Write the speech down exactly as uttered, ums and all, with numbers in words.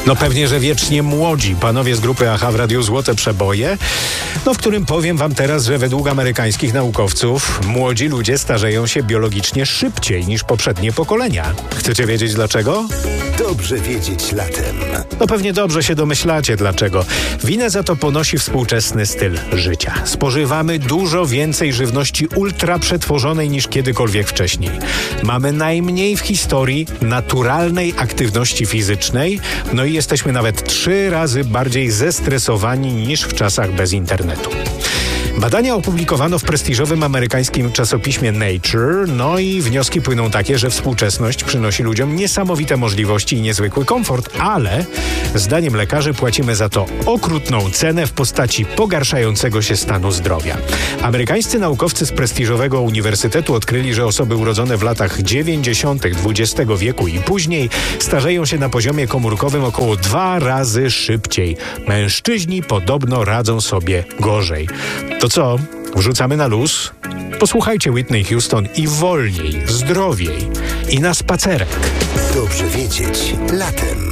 No pewnie, że wiecznie młodzi panowie z grupy Aha w Radiu Złote Przeboje, no w którym powiem wam teraz, że według amerykańskich naukowców młodzi ludzie starzeją się biologicznie szybciej niż poprzednie pokolenia. Chcecie wiedzieć dlaczego? Dobrze wiedzieć latem. No pewnie dobrze się domyślacie dlaczego. Winę za to ponosi współczesny styl życia. Spożywamy dużo więcej żywności ultra przetworzonej niż kiedykolwiek wcześniej. Mamy najmniej w historii naturalnej aktywności fizycznej, no i jesteśmy nawet trzy razy bardziej zestresowani niż w czasach bez internetu. Badania opublikowano w prestiżowym amerykańskim czasopiśmie Nature, no i wnioski płyną takie, że współczesność przynosi ludziom niesamowite możliwości i niezwykły komfort, ale zdaniem lekarzy płacimy za to okrutną cenę w postaci pogarszającego się stanu zdrowia. Amerykańscy naukowcy z prestiżowego uniwersytetu odkryli, że osoby urodzone w latach dziewięćdziesiątych dwudziestego wieku i później starzeją się na poziomie komórkowym około dwa razy szybciej. Mężczyźni podobno radzą sobie gorzej. To co? Wrzucamy na luz? Posłuchajcie Whitney Houston i wolniej, zdrowiej i na spacerek. Dobrze wiedzieć latem.